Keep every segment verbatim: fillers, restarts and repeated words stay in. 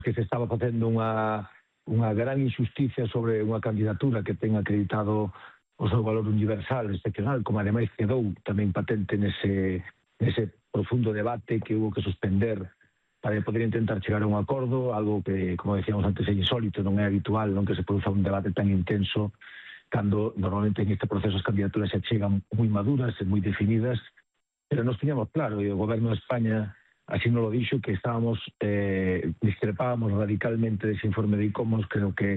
que se estaba facendo unha, unha gran injusticia sobre unha candidatura que ten acreditado o seu valor universal, excepcional, como ademais quedou tamén patente nese, nese profundo debate que hubo que suspender para poder intentar chegar a un acordo, algo que, como decíamos antes, é insólito, non é habitual, non que se produza un debate tan intenso, cando normalmente en este proceso as candidaturas se chegan moi maduras e moi definidas, pero nos tiñamos claro, e o goberno de España así nos lo dixo, que estábamos, eh, discrepábamos radicalmente dese informe de ICOMOS. Creo que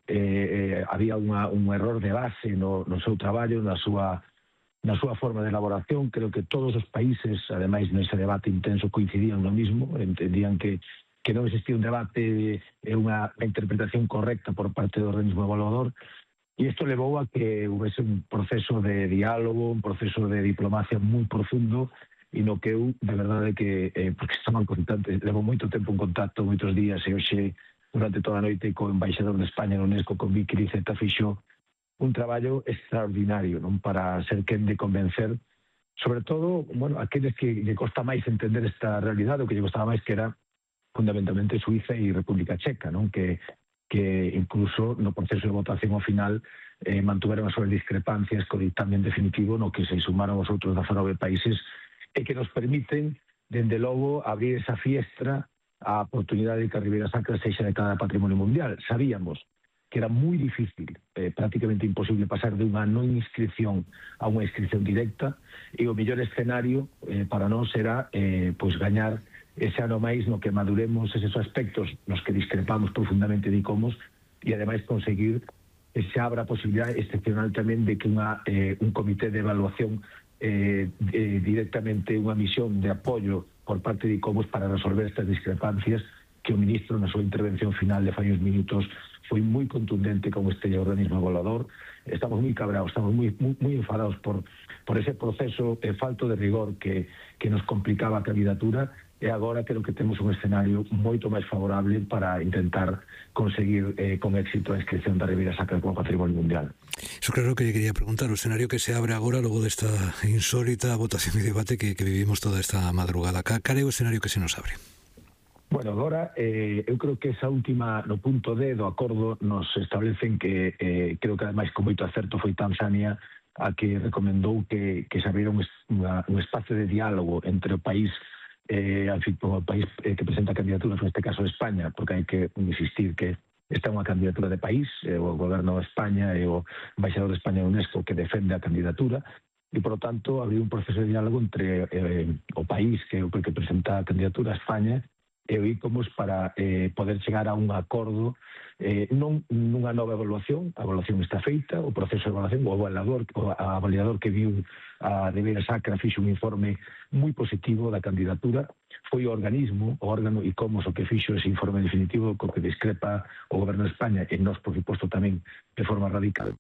eh, había unha, un error de base no, no seu traballo, na súa, na súa forma de elaboración. Creo que todos os países, ademais, nese debate intenso, coincidían no mismo, entendían que, que non existía un debate e unha interpretación correcta por parte do organismo evaluador, e isto levou a que houvese un proceso de diálogo, un proceso de diplomacia moi profundo, e no que eu, de verdade, que eh, porque estaban constantes, levo moito tempo en contacto, moitos días, e hoxe, durante toda a noite, co embaixador de España no UNESCO, con Vicky Liceta, fixo un traballo extraordinario, non, para ser quen de convencer, sobre todo, bueno, aqueles que lle costa máis entender esta realidade, o que lle costaba máis, que era fundamentalmente Suiza e República Checa, non, que que incluso no proceso de votación ao final eh, mantuveron as súas discrepancias co dictamen definitivo no que se sumaron os outros dezanove países, e que nos permiten, dende logo, abrir esa fiestra á oportunidade de que a Ribeira Sacra sexa declarada Patrimonio Mundial. Sabíamos que era moi difícil, eh, prácticamente imposible, pasar de unha non inscripción a unha inscripción directa, e o mellor escenario eh, para nós era eh, pois gañar ese ano máis no que maduremos eses aspectos nos que discrepamos profundamente de ICOMOS, e ademais conseguir que se abra a posibilidade excepcional tamén de que unha, eh, un comité de evaluación Eh, eh, directamente unha misión de apoio por parte de ICOMOS para resolver estas discrepancias, que o ministro na súa intervención final de fai uns minutos foi moi contundente con este organismo evaluador. Estamos moi cabrados, estamos moi, moi, moi enfadados por, por ese proceso eh, falto de rigor que, que nos complicaba a candidatura, e agora creo que temos un escenario moito máis favorable para intentar conseguir eh, con éxito a inscripción da Ribeira Sacra como Patrimonio Mundial. Eso claro que quería preguntar, o escenario que se abre agora logo desta insólita votación e debate que, que vivimos toda esta madrugada. Cal é o escenario que se nos abre? Bueno, agora, eh, eu creo que esa última, no punto D do acordo, nos establecen que, eh, creo que ademais con moito acerto foi Tanzania a que recomendou que, que se abriera un, una, un espacio de diálogo entre o país, eh, al fin, o país eh, que presenta candidaturas, neste caso España, porque hai que insistir que esta é unha candidatura de país, eh, o goberno de España e o embaixador de España na UNESCO que defende a candidatura, e, por lo tanto, abriu un proceso de diálogo entre eh, o país que, que presenta a candidatura, a España, e o ICOMOS, para eh, poder chegar a un acordo, eh, non nunha nova evaluación. A evaluación está feita, o proceso de evaluación, o avaliador, o a avaliador que viu a Ribeira Sacra fixo un informe moi positivo da candidatura. Foi o organismo, o órgano ICOMOS, o que fixo ese informe definitivo co que discrepa o goberno de España, e nós, por suposto, tamén de forma radical.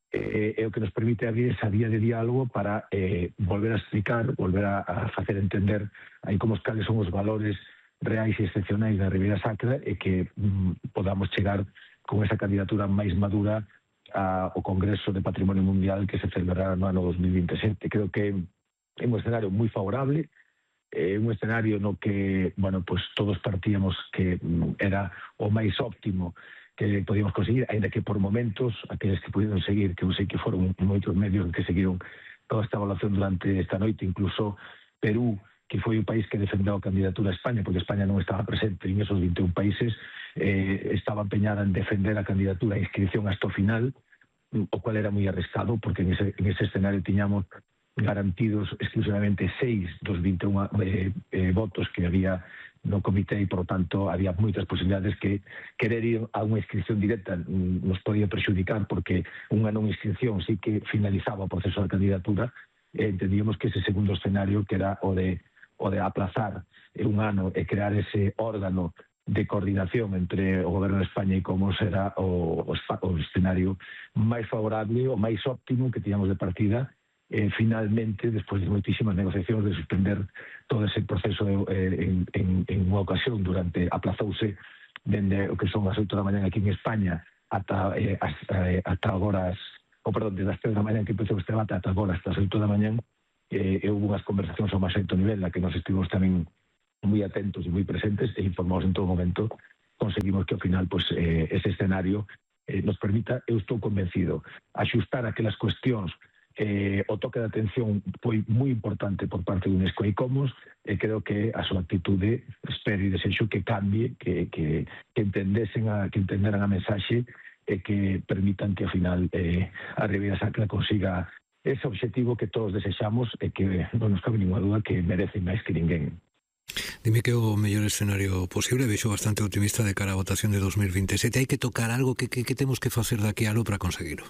É eh, o que nos permite abrir esa vía de diálogo para eh, volver a explicar, volver a, a facer entender a ICOMOS cales son os valores reais e excepcionais da Ribeira Sacra, e que mm, podamos chegar con esa candidatura máis madura ao Congreso de Patrimonio Mundial que se celebrará no ano dos mil vinte e sete. Creo que é un escenario moi favorable, é un escenario no que, bueno, pues todos partíamos que mm, era o máis óptimo que podíamos conseguir, ainda que por momentos, aqueles que pudieron seguir, que eu sei que foron moitos medios que seguiron toda esta evaluación durante esta noite, incluso Perú, que foi o país que defendeu a candidatura a España, porque España non estaba presente en esos vinte e un países, eh, estaba empeñada en defender a candidatura a inscripción hasta o final, o cual era moi arriscado, porque en ese, en ese escenario tiñamos garantidos exclusivamente seis dos vinte e un eh, eh, votos que había no comité, e, por tanto, había moitas posibilidades que querer ir a unha inscripción directa nos podía perxudicar, porque unha non inscripción sí que finalizaba o proceso da candidatura. E entendíamos que ese segundo escenario, que era o de o de aplazar un ano e crear ese órgano de coordinación entre o goberno de España e como será o, o, o escenario máis favorable, o máis óptimo que tiñamos de partida, eh, finalmente, despois de moitísimas negociacións, de suspender todo ese proceso de, eh, en, en, en unha ocasión durante, aplazouse dende o que son as oito da mañá aquí en España ata, eh, as, eh, ata agora as, o perdón, desde as tres da mañá que empezou este debate ata agora hasta as oito da mañá. Eh, e houve unhas conversacións ao máis alto nivel na que nos estivemos tamén moi atentos e moi presentes, e informamos en todo momento conseguimos que ao final pues, eh, ese escenario eh, nos permita, eu estou convencido, axustar aquelas cuestións. Eh, o toque de atención foi moi importante por parte de UNESCO e ICOMOS, e creo que a súa actitude, espero e desexo que cambie, que, que, que entendesen a, que entenderan a mensaxe e que permitan que ao final eh, a Ribeira Sacra consiga ese objetivo que todos desexamos e que non nos cabe ninguna dúda que merece máis que ninguén. Dime que o mellor escenario posible, vexo bastante optimista de cara á votación de dos mil veintisiete. Hai que tocar algo, que, que, que temos que facer daqui a lo para conseguirlo?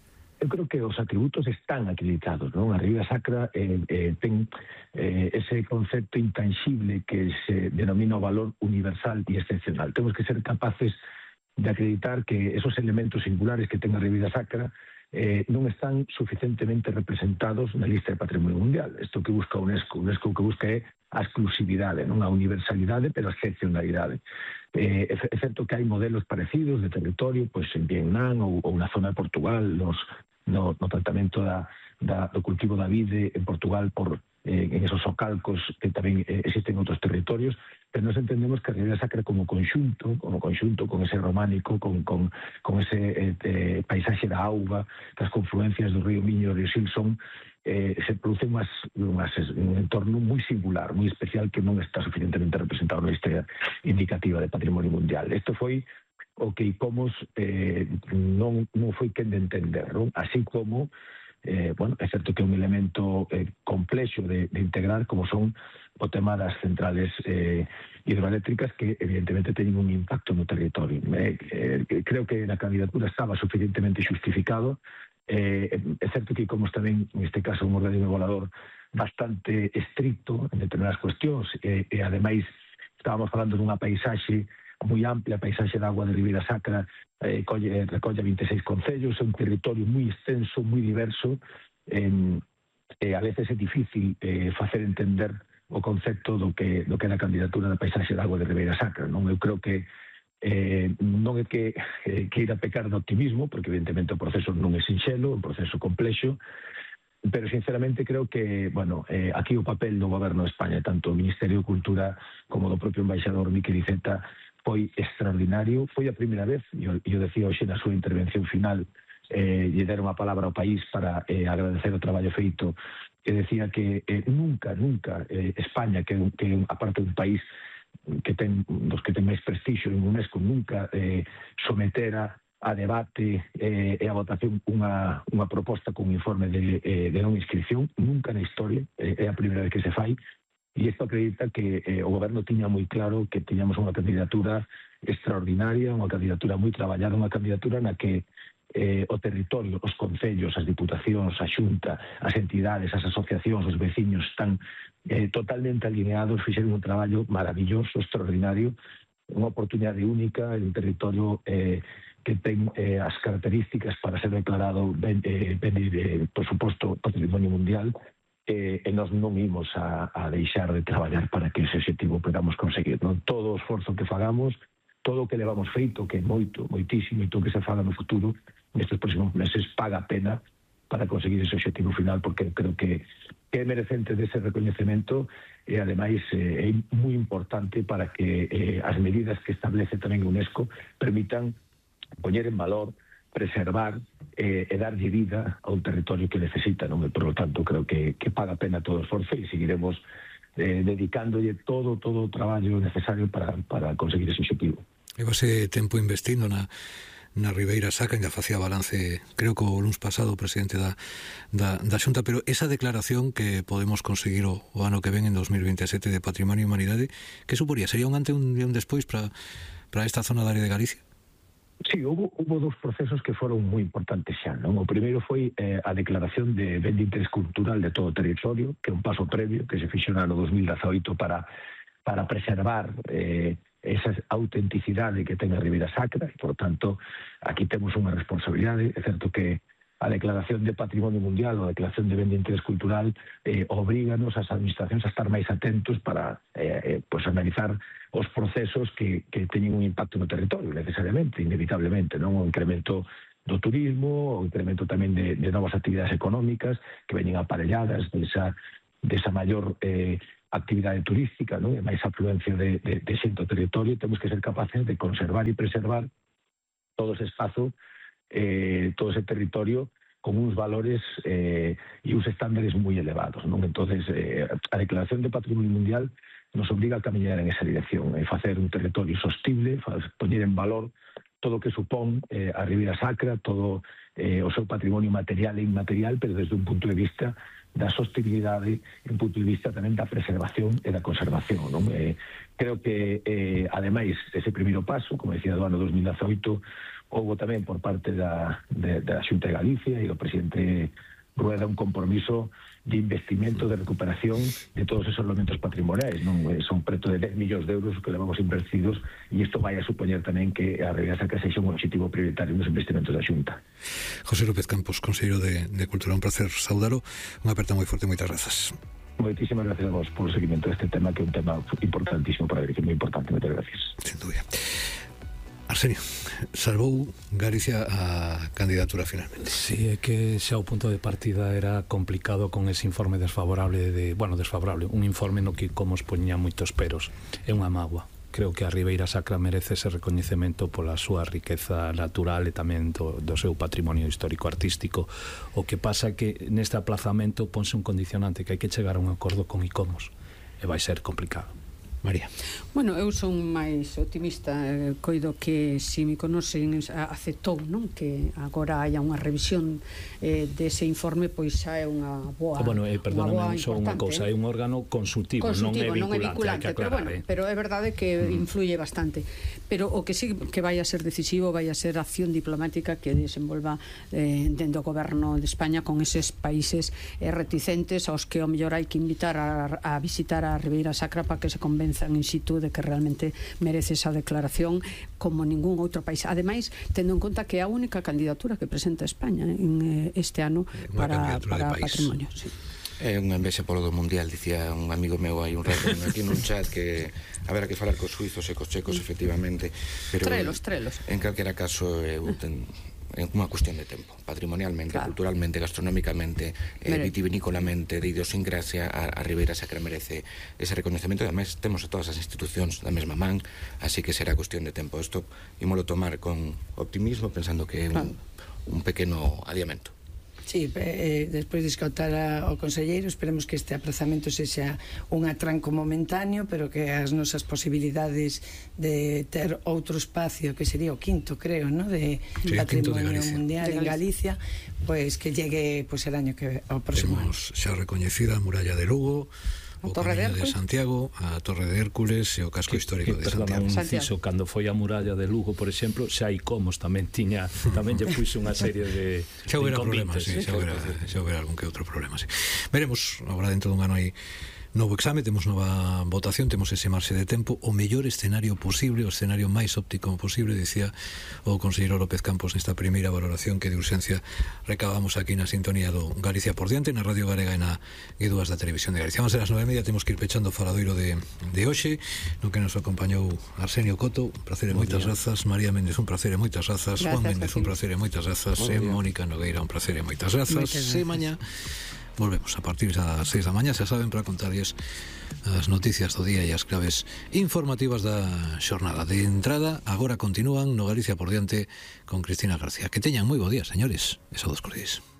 Eu creo que os atributos están acreditados, non? A Ribeira Sacra eh, eh, ten eh, ese concepto intangible que se denomina o valor universal e excepcional. Temos que ser capaces de acreditar que esos elementos singulares que ten a Ribeira Sacra eh, non están suficientemente representados na lista de Patrimonio Mundial. Isto que busca a UNESCO. UNESCO que busca é a exclusividade, non a universalidade, pero a excepcionalidade. Eh, é certo que hai modelos parecidos de territorio, pois en Vietnam ou, ou na zona de Portugal, nos, no, no tratamento da, da, do cultivo da vide en Portugal por eh, en esos socalcos que tamén eh, existen en outros territorios, pero nos entendemos que a Ribeira Sacra como conxunto, como conxunto con ese románico, con, con, con ese eh, eh, paisaxe da auga, das confluencias do río Miño e do río Sil son Eh, se produce umas, umas, un entorno moi singular, moi especial que non está suficientemente representado na lista indicativa de Patrimonio Mundial. Isto foi o que ICOMOS eh, non, non foi quen de entender, non? Así como eh, bueno, é certo que é un elemento eh, complexo de, de integrar, como son o tema das centrales eh, hidroeléctricas que evidentemente teñen un impacto no territorio. Eh, eh, creo que na candidatura estaba suficientemente justificado. Eh, é certo que como tamén, neste caso, un organismo evaluador bastante estricto en determinadas cuestións e, e ademais estábamos falando dunha paisaxe moi amplia, paisaxe de agua de Ribeira Sacra, eh, colle, recolle vinte e seis concellos, é un territorio moi extenso, moi diverso, eh, e a veces é difícil eh, facer entender o concepto do que, do que é a candidatura da paisaxe de agua de Ribeira Sacra, non? Eu creo que Eh, non é que, eh, que ir a pecar de optimismo, porque evidentemente o proceso non é sinxelo, é un proceso complexo, pero sinceramente creo que, bueno, eh, aquí o papel do goberno de España, tanto do Ministerio de Cultura como do propio embaixador Miquel Iceta, foi extraordinario. Foi a primeira vez, e eu, eu decía hoxe na súa intervención final, eh, lle deron a palabra ao país para eh, agradecer o traballo feito, que decía que eh, nunca, nunca eh, España, que, que aparte dun país que ten dos que ten máis prestixio en UNESCO, nunca eh, sometera a debate eh, e a votación unha, unha proposta con un informe de, eh, de non inscripción, nunca na historia, eh, é a primeira vez que se fai, e isto acredita que eh, o goberno tiña moi claro que tiñamos unha candidatura extraordinaria, unha candidatura moi traballada, unha candidatura na que eh, o territorio, os concellos, as diputacións, a xunta, as entidades, as asociacións, os veciños están eh, totalmente alineados, fixeron un traballo maravilloso, extraordinario, unha oportunidade única en un territorio eh, que ten eh, as características para ser declarado ben, eh, ben, eh, por suposto, Patrimonio Mundial, eh, e nós non imos a, a deixar de traballar para que ese objetivo podamos conseguir. Non? Todo o esforzo que fagamos, todo o que levamos feito, que é moito, moitísimo, e todo o que se faga no futuro, nestes próximos meses, paga a pena para conseguir ese objetivo final, porque creo que, que é merecente dese recoñecemento e, ademais, eh, é moi importante para que eh, as medidas que establece tamén UNESCO permitan poñer en valor, preservar eh, e darlle vida a un territorio que necesita, non? E, por lo tanto, creo que, que paga a pena todo o esforzo e seguiremos eh, dedicándolle todo, todo o traballo necesario para, para conseguir ese objetivo. Levase tempo investindo na na Ribeira Sacra, que facía balance, creo que o luns pasado o presidente da, da, da Xunta, pero esa declaración que podemos conseguir o, o ano que ven en dos mil veintisiete de Patrimonio e Humanidade, que suporía? Sería un antes e un, un despois para, para esta zona da área de Galicia? Sí, hubo, hubo dos procesos que foron moi importantes xa, non? O primeiro foi eh, a declaración de ben de interés cultural de todo o territorio, que é un paso previo que se fixo no dos mil dezaoito para, para preservar eh, esa autenticidade que ten a Ribeira Sacra, e, por tanto, aquí temos unha responsabilidade. É certo que a declaración de Patrimonio Mundial ou a declaración de ben de interés cultural eh, obriganos as administracións a estar máis atentos para eh, eh, pues, analizar os procesos que, que teñen un impacto no territorio, necesariamente, inevitablemente, non? O incremento do turismo, o incremento tamén de, de novas actividades económicas que veñen aparelladas desa, desa maior eh, actividade turística, non? E máis afluencia de, de, de xente ao territorio, temos que ser capaces de conservar e preservar todo ese espazo, eh, todo ese territorio con uns valores eh, e uns estándares moi elevados, non? Entonces, eh, a Declaración de Patrimonio Mundial nos obliga a camiñar en esa dirección, e facer un territorio sostible, poñer en valor todo o que supón eh, a Ribeira Sacra, todo eh, o seu patrimonio material e inmaterial, pero desde un punto de vista da sostenibilidade e un punto de vista tamén da preservación e da conservación, non? Eh, creo que, eh, ademais, ese primeiro paso, como decía, do ano dos mil dezaoito, houve tamén por parte da, de, da Xunta de Galicia e do presidente Rueda un compromiso de investimento, de recuperación de todos esos elementos patrimoniais, non? Son preto de dez millóns de euros que levamos invertidos, e isto vai a supoñer tamén que a Ribeira Sacra sexa un objetivo prioritario nos investimentos da Xunta. José López Campos, conselleiro de, de Cultura, un placer saudaro, unha aperta moi forte, moitas grazas. Moitísimas gracias a vos por o seguimento deste tema, que é un tema importantísimo para a Galicia, moi importante, moitas gracias. Sin dúbida. Arsenio, salvou Galicia a candidatura finalmente. Si, é que xa o punto de partida era complicado con ese informe desfavorable de, bueno, desfavorable, un informe no que como os poñía moitos peros. É unha mágoa. Creo que a Ribeira Sacra merece ese recoñecemento pola súa riqueza natural e tamén do, do seu patrimonio histórico-artístico. O que pasa é que neste aplazamento ponse un condicionante, que hai que chegar a un acordo con ICOMOS, e vai ser complicado. María. Bueno, eu son máis optimista, eh, coido que se me conocen aceptou, non? Que agora haya unha revisión eh, dese informe, pois xa é unha boa. Bueno, eh, perdóname, só unha cousa, é un órgano consultivo, consultivo non é vinculante, non é vinculante, hai que aclarar, pero bueno, eh. pero é verdade que mm. influye bastante. Pero o que sí que vai a ser decisivo vai a ser a acción diplomática que desenvolva eh, dentro do goberno de España con eses países eh, reticentes aos que ao mellor hai que invitar a, a visitar a Ribeira Sacra para que se convenzan in situ de que realmente merece esa declaración como ningún outro país. Ademais, tendo en conta que é a única candidatura que presenta España en este ano para, para patrimonio. Sí. É unha envexa polo do Mundial, dicía un amigo meu hai un rato aquí nun chat que haberá que falar cos suizos e cos checos, efectivamente, pero trelos, trelos. En calquera caso eu ten é unha cuestión de tempo, patrimonialmente, claro, culturalmente, gastronómicamente, eh, vitivinícolamente, de idiosincrasia, a, a Ribeira Sacra merece ese reconocemento, e ademais temos a todas as institucións da mesma man, así que será cuestión de tempo. Isto ímolo tomar con optimismo, pensando que é un, un pequeno adiamento. Sí, eh, despois de escoitar ao conselleiro, esperemos que este aprazamento sexa un atranco momentáneo, pero que as nosas posibilidades de ter outro espacio, que sería o quinto, creo, ¿no? de sí, patrimonio de mundial de en Galicia, pues que llegue pues, el año que ao próximo ano. Temos xa recoñecida a muralla de Lugo, o Camiño de Santiago, a Torre de Hércules e o casco que, histórico que, de perdona, Santiago. Un inciso, cando foi a muralla de Lugo, por exemplo, xa ICOMOS tamén tiña, tamén lle puxo unha serie de xa houbera problemas, sí, ¿sí? xa houbera, xa houbera algún que outro problema, sí. Veremos, agora dentro dun ano aí novo exame, temos nova votación, temos ese marxe de tempo, o mellor escenario posible, o escenario máis óptico posible, dicía o conselleiro López Campos nesta primeira valoración que de urxencia recabamos aquí na sintonía do Galicia por diante, na Radio Galega e na G dúas da Televisión de Galicia. Vamos a las nove e media, temos que ir pechando o faladoiro de, de hoxe, no que nos acompañou Arsenio Coto, un placer e moitas grazas, María Méndez, un placer e moitas grazas, Juan Méndez, un placer e moitas grazas, e Mónica Nogueira, un placer e moitas grazas, e mañá volvemos a partir das seis da mañá, xa saben, para contarles as noticias do día e as claves informativas da xornada. De entrada, agora continúan no Galicia por diante con Cristina García. Que teñan moi bo día, señores, e saúdos cordiais.